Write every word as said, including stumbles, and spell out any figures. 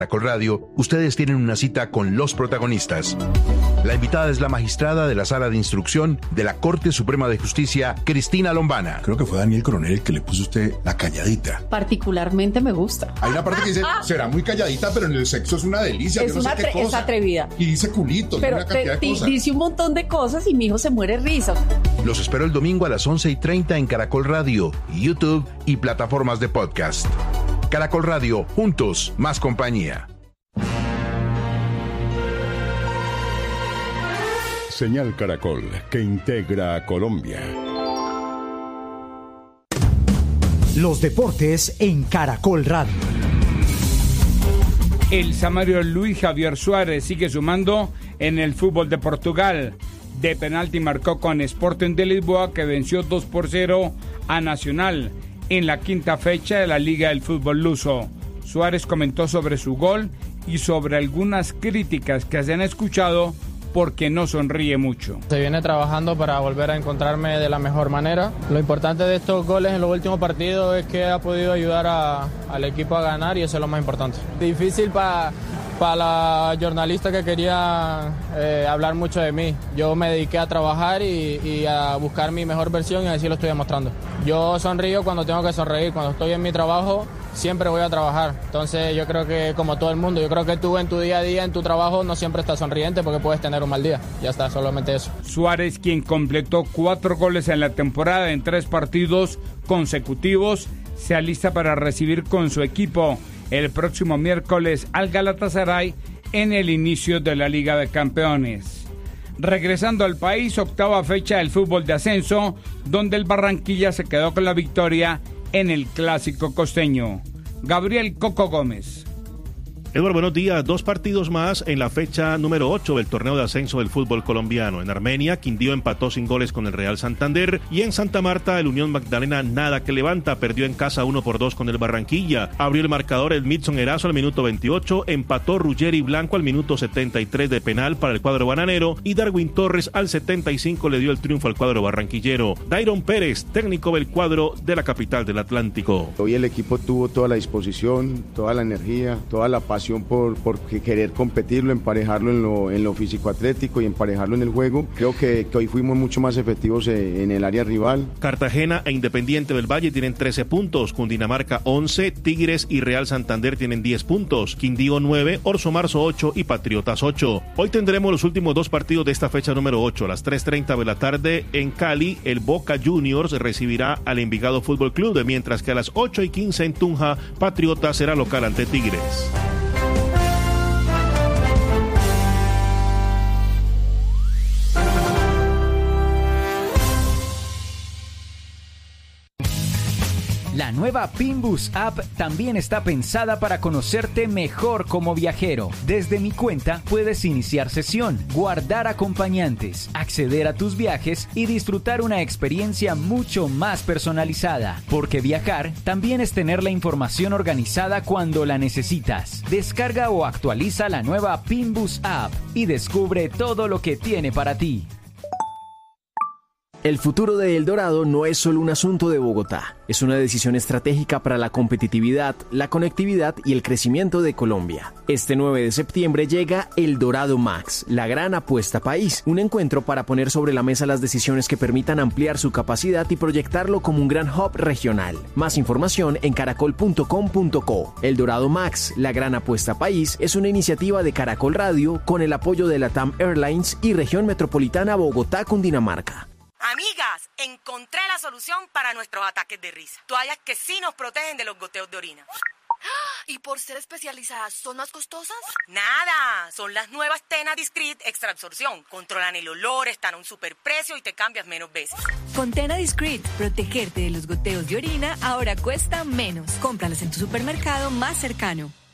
Caracol Radio, ustedes tienen una cita con los protagonistas. La invitada es la magistrada de la Sala de Instrucción de la Corte Suprema de Justicia, Cristina Lombana. Creo que fue Daniel Coronel el que le puso usted la calladita. Particularmente me gusta. Hay una parte que dice, será muy calladita, pero en el sexo es una delicia. Es, yo no una sé qué cosa. Es atrevida. Y dice culito, pero y una cantidad te, de cosas. Dice un montón de cosas y mi hijo se muere de risa. Los espero el domingo a las once y treinta en Caracol Radio, YouTube y plataformas de podcast. Caracol Radio, juntos, más compañía. Señal Caracol, que integra a Colombia. Los deportes en Caracol Radio. El samario Luis Javier Suárez sigue sumando en el fútbol de Portugal. De penalti marcó con Sporting de Lisboa, que venció dos por cero a Nacional en la quinta fecha de la Liga del Fútbol Luso. Suárez comentó sobre su gol y sobre algunas críticas que se han escuchado porque no sonríe mucho. Se viene trabajando para volver a encontrarme de la mejor manera. Lo importante de estos goles en los últimos partidos es que ha podido ayudar a, al equipo a ganar y eso es lo más importante. Difícil para para la jornalista que quería eh, hablar mucho de mí. Yo me dediqué a trabajar y, y a buscar mi mejor versión y así lo estoy demostrando. Yo sonrío cuando tengo que sonreír, cuando estoy en mi trabajo siempre voy a trabajar. Entonces yo creo que como todo el mundo, yo creo que tú en tu día a día, en tu trabajo, no siempre estás sonriente porque puedes tener un mal día. Ya está, solamente eso. Suárez, quien completó cuatro goles en la temporada en tres partidos consecutivos, se alista para recibir con su equipo el próximo miércoles al Galatasaray en el inicio de la Liga de Campeones. Regresando al país, octava fecha del fútbol de ascenso, donde el Barranquilla se quedó con la victoria en el Clásico Costeño. Gabriel Coco Gómez. Eduardo, buenos días. Dos partidos más en la fecha número ocho del torneo de ascenso del fútbol colombiano. En Armenia, Quindío empató sin goles con el Real Santander y en Santa Marta, el Unión Magdalena nada que levanta, perdió en casa uno por dos con el Barranquilla. Abrió el marcador el Midson Erazo al minuto veintiocho, empató Ruggeri Blanco al minuto setenta y tres de penal para el cuadro bananero y Darwin Torres al setenta y cinco le dio el triunfo al cuadro barranquillero. Dairon Pérez, técnico del cuadro de la capital del Atlántico. Hoy el equipo tuvo toda la disposición, toda la energía, toda la pasión Por, por querer competirlo, emparejarlo en lo, en lo físico-atlético y emparejarlo en el juego. Creo que, que hoy fuimos mucho más efectivos en, en el área rival. Cartagena e Independiente del Valle tienen trece puntos, Cundinamarca once, Tigres y Real Santander tienen diez puntos, Quindío nueve, Orso Marzo ocho y Patriotas ocho. Hoy tendremos los últimos dos partidos de esta fecha número ocho. A las tres y media de la tarde en Cali, el Boca Juniors recibirá al Envigado Fútbol Club, mientras que a las ocho y quince en Tunja, Patriotas será local ante Tigres. La nueva Pinbus App también está pensada para conocerte mejor como viajero. Desde mi cuenta puedes iniciar sesión, guardar acompañantes, acceder a tus viajes y disfrutar una experiencia mucho más personalizada. Porque viajar también es tener la información organizada cuando la necesitas. Descarga o actualiza la nueva Pinbus App y descubre todo lo que tiene para ti. El futuro de El Dorado no es solo un asunto de Bogotá, es una decisión estratégica para la competitividad, la conectividad y el crecimiento de Colombia. Este nueve de septiembre llega El Dorado Max, la gran apuesta país, un encuentro para poner sobre la mesa las decisiones que permitan ampliar su capacidad y proyectarlo como un gran hub regional. Más información en caracol punto com punto co. El Dorado Max, la gran apuesta país, es una iniciativa de Caracol Radio con el apoyo de LATAM Airlines y Región Metropolitana Bogotá, Cundinamarca. Amigas, encontré la solución para nuestros ataques de risa. Toallas que sí nos protegen de los goteos de orina. ¿Y por ser especializadas son más costosas? Nada, son las nuevas Tena Discreet Extra Absorción. Controlan el olor, están a un superprecio y te cambias menos veces. Con Tena Discreet, protegerte de los goteos de orina ahora cuesta menos. Cómpralas en tu supermercado más cercano.